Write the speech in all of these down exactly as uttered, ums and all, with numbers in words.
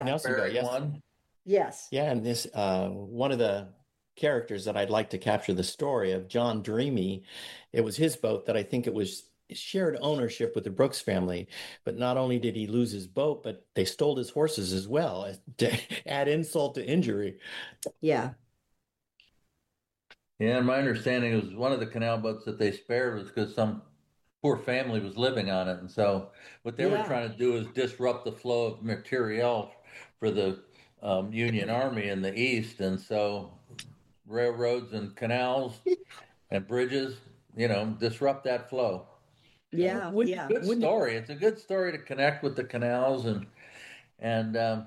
Nelson boat, Bearing yes. one. Yes. Yeah, and this uh one of the characters that I'd like to capture the story of John Dreamy. It was his boat that I think it was shared ownership with the Brooks family. But not only did he lose his boat, but they stole his horses as well to add insult to injury. Yeah. Yeah, and my understanding was one of the canal boats that they spared was because some poor family was living on it. And so what they were Yeah. trying to do is disrupt the flow of materiel for the um, Union Army in the East. And so railroads and canals and bridges, you know, disrupt that flow. So Yeah. Wouldn't Yeah. good wouldn't it, story. It's a good story to connect with the canals and and um,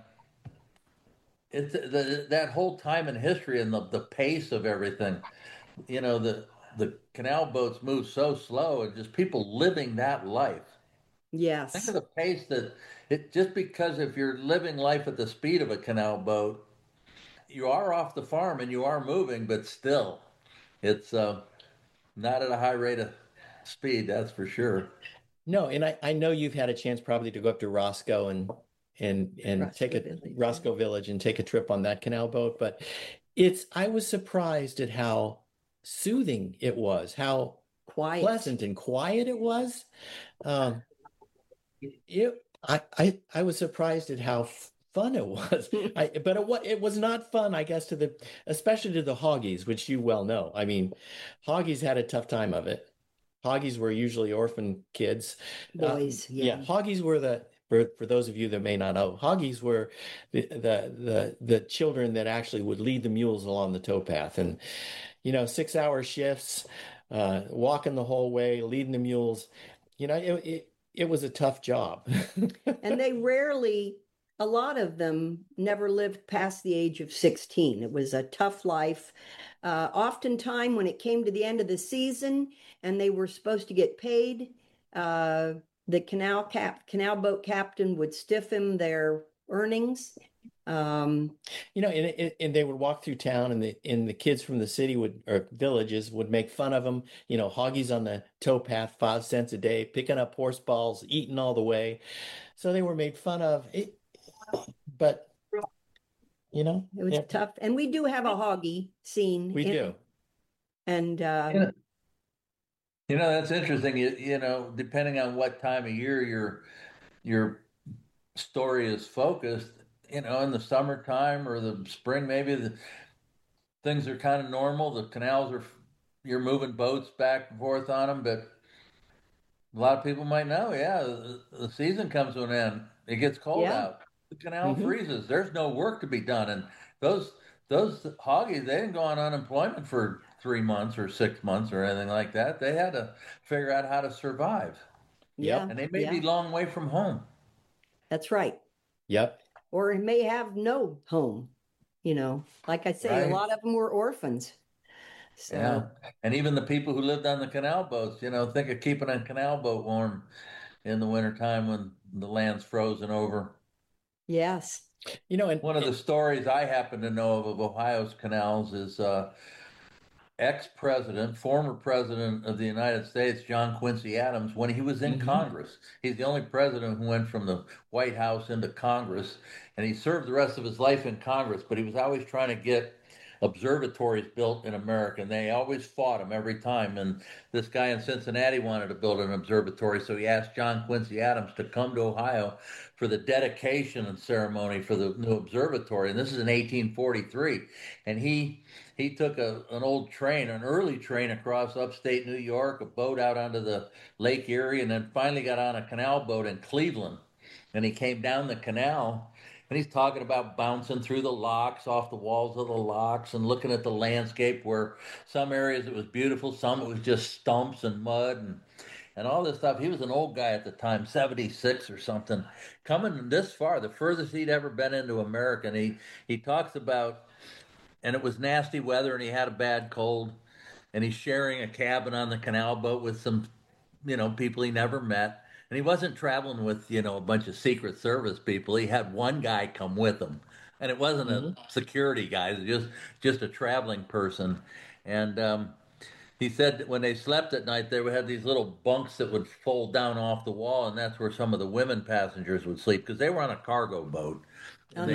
it's the, that whole time in history and the, the pace of everything. You know, the the canal boats move so slow and just people living that life. Think of Yes. the pace that it just because if you're living life at the speed of a canal boat, you are off the farm and you are moving, but still, it's uh, not at a high rate of speed. That's for sure. no, and I, I know you've had a chance probably to go up to Roscoe and and and take Roscoe a Village. Yeah. Roscoe Village and take a trip on that canal boat, but it's I was surprised at how soothing it was, how Quiet. pleasant and quiet it was. Um, it, I, I, I was surprised at how f- fun it was. I, but it, wa- it was not fun, I guess, to the, especially to the Hoggies, which you well know. I mean, Hoggies had a tough time of it. Hoggies were usually orphan kids. Uh, Boys. yeah, Yeah. Hoggies were the, for, for those of you that may not know, Hoggies were the, the, the, the children that actually would lead the mules along the towpath. And, you know, six hour shifts, uh, walking the whole way, leading the mules. You know, it, it, it was a tough job. And they rarely, a lot of them never lived past the age of sixteen. It was a tough life. Uh, oftentimes, when it came to the end of the season and they were supposed to get paid, uh, the canal cap, canal boat captain would stiff him their earnings. Um, You know, and, and and they would walk through town, and the and the kids from the city would or villages would make fun of them. You know, Hoggies on the towpath, five cents a day, picking up horse balls, eating all the way. So they were made fun of. It, but you know, it was yeah, tough. And we do have a hoggy scene we in, do. and uh, You know, you know that's interesting. You, you know, depending on what time of year your your story is focused, you know, in the summertime or the spring, maybe the things are kind of normal. The canals are you're moving boats back and forth on them, but a lot of people might know, yeah, the, the season comes to an end. It gets cold yeah. out. The canal Hmm. freezes. There's no work to be done, and those those hoggies they didn't go on unemployment for three months or six months or anything like that. They had to figure out how to survive, Yeah. Yep, and they may be Yeah. long way from home. That's right. yep. Or may have no home. You know, like I say, a Right? lot of them were orphans. Yeah, So, and even the people who lived on the canal boats, you know, think of keeping a canal boat warm in the wintertime when the land's frozen over. yes. You know, and, One of the and stories I happen to know of of Ohio's canals is uh, ex-president, former president of the United States, John Quincy Adams, when he was in mhm. Congress. He's the only president who went from the White House into Congress, and he served the rest of his life in Congress, but he was always trying to get observatories built in America, and they always fought him every time. And this guy in Cincinnati wanted to build an observatory, so he asked John Quincy Adams to come to Ohio for the dedication ceremony for the new observatory. And this is in eighteen forty-three, and he he took a, an old train, an early train across upstate New York, a boat out onto the Lake Erie, and then finally got on a canal boat in Cleveland. And he came down the canal and he's talking about bouncing through the locks, off the walls of the locks, and looking at the landscape where some areas it was beautiful, some it was just stumps and mud and and all this stuff. He was an old guy at the time, seventy-six or something, coming this far, the furthest he'd ever been into America. And he, he talks about, and it was nasty weather, and he had a bad cold, and he's sharing a cabin on the canal boat with some, you know, people he never met. And he wasn't traveling with, you know, a bunch of Secret Service people. He had one guy come with him, and it wasn't a Mhm. security guy; it was just just a traveling person. And um, he said that when they slept at night, they would have these little bunks that would fold down off the wall, and that's where some of the women passengers would sleep because they were on a cargo boat.